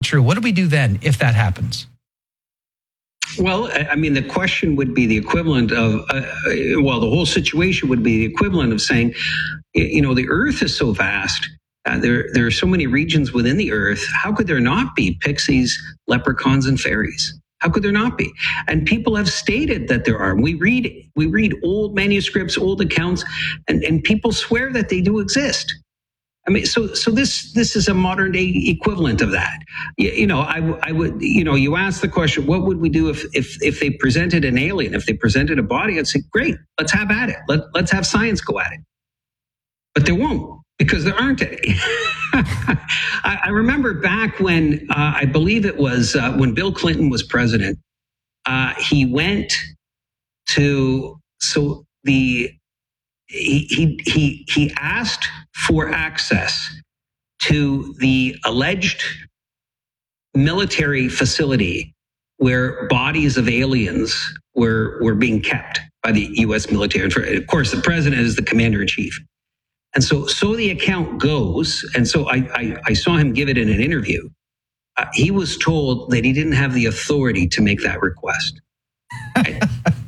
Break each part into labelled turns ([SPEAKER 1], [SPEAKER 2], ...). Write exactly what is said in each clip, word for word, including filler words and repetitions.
[SPEAKER 1] true? What do we do then if that happens?
[SPEAKER 2] Well, I mean, the question would be the equivalent of, uh, well, the whole situation would be the equivalent of saying, you know, the earth is so vast. Uh, there, there are so many regions within the earth. How could there not be pixies, leprechauns, and fairies? How could there not be? And people have stated that there are. We read, we read old manuscripts, old accounts, and, and people swear that they do exist. I mean, so so this this is a modern day equivalent of that. You, you know, I, I would, you know, you ask the question, what would we do if if if they presented an alien, if they presented a body? I'd say, great, let's have at it. Let, let's have science go at it. But they won't, because there aren't any. I, I remember back when, uh, I believe it was uh, when Bill Clinton was president, uh, he went to, so the, he, he, he, he asked for access to the alleged military facility where bodies of aliens were, were being kept by the U S military. And of course, the president is the commander in chief. And so, so the account goes, and so I, I, I saw him give it in an interview. Uh, he was told that he didn't have the authority to make that request. I,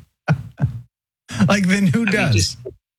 [SPEAKER 1] like, then who I does? Mean,
[SPEAKER 2] just,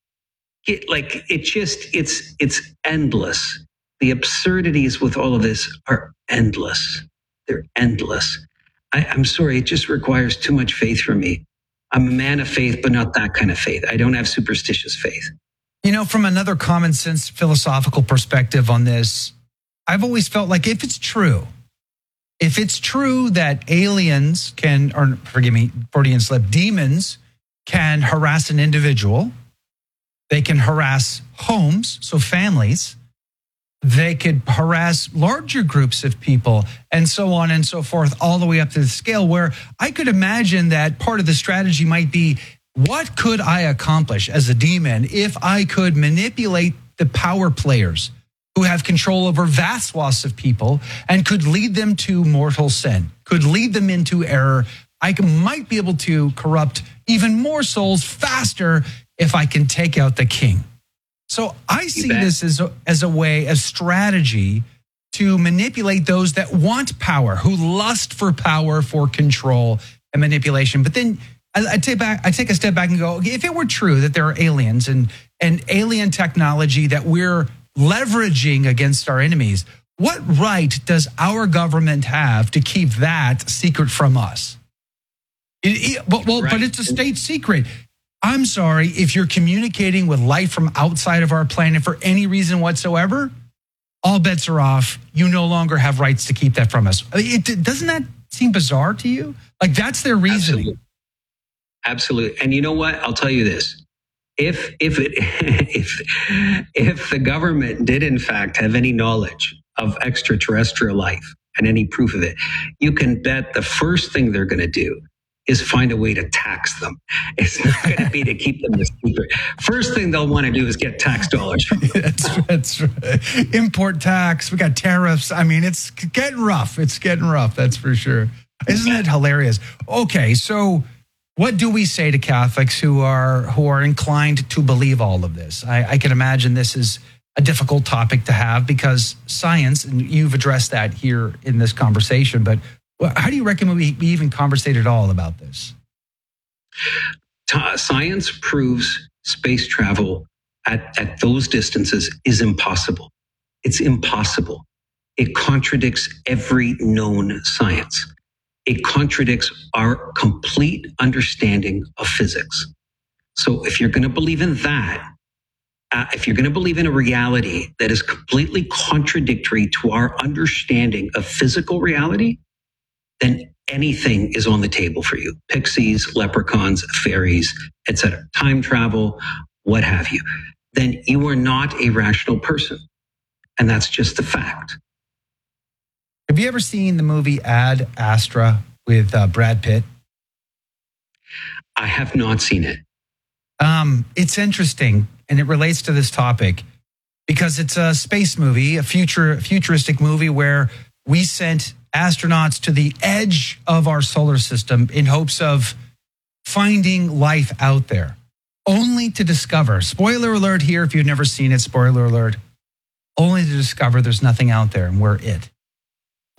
[SPEAKER 2] it, like, it just, it's, it's endless. The absurdities with all of this are endless. They're endless. I, I'm sorry, it just requires too much faith from me. I'm a man of faith, but not that kind of faith. I don't have superstitious faith.
[SPEAKER 1] You know, from another common sense philosophical perspective on this, I've always felt like if it's true, if it's true that aliens can, or forgive me, Freudian slip, demons can harass an individual, they can harass homes, so families, they could harass larger groups of people, and so on and so forth, all the way up to the scale where I could imagine that part of the strategy might be, what could I accomplish as a demon if I could manipulate the power players who have control over vast swaths of people and could lead them to mortal sin, could lead them into error? I might be able to corrupt even more souls faster if I can take out the king. So I see this as a, as a way, a strategy to manipulate those that want power, who lust for power, for control and manipulation. But then I take back. I take a step back and go, okay, if it were true that there are aliens and, and alien technology that we're leveraging against our enemies, what right does our government have to keep that secret from us? It, it, but, well, right. But it's a state secret. I'm sorry, if you're communicating with life from outside of our planet for any reason whatsoever, all bets are off. You no longer have rights to keep that from us. It, doesn't that seem bizarre to you? Like, that's their reasoning.
[SPEAKER 2] Absolutely. Absolutely. And you know what? I'll tell you this. If if it if if the government did in fact have any knowledge of extraterrestrial life and any proof of it, you can bet the first thing they're going to do is find a way to tax them. It's not going to be to keep them a secret. First thing they'll want to do is get tax dollars from them.
[SPEAKER 1] that's, that's right. Import tax. We got tariffs. I mean, it's getting rough. It's getting rough. That's for sure. Isn't it hilarious? Okay, so what do we say to Catholics who are who are inclined to believe all of this? I, I can imagine this is a difficult topic to have because science, and you've addressed that here in this conversation, but how do you reckon we, we even conversate at all about this?
[SPEAKER 2] Science proves space travel at, at those distances is impossible. It's impossible. It contradicts every known science. It contradicts our complete understanding of physics. So if you're going to believe in that, uh, if you're going to believe in a reality that is completely contradictory to our understanding of physical reality, then anything is on the table for you. Pixies, leprechauns, fairies, et cetera. Time travel, what have you. Then you are not a rational person. And that's just the fact.
[SPEAKER 1] Have you ever seen the movie Ad Astra with uh, Brad Pitt?
[SPEAKER 2] I have not seen it.
[SPEAKER 1] Um, it's interesting, and it relates to this topic because it's a space movie, a future futuristic movie where we sent astronauts to the edge of our solar system in hopes of finding life out there, only to discover, spoiler alert here if you've never seen it, spoiler alert, only to discover there's nothing out there and we're it.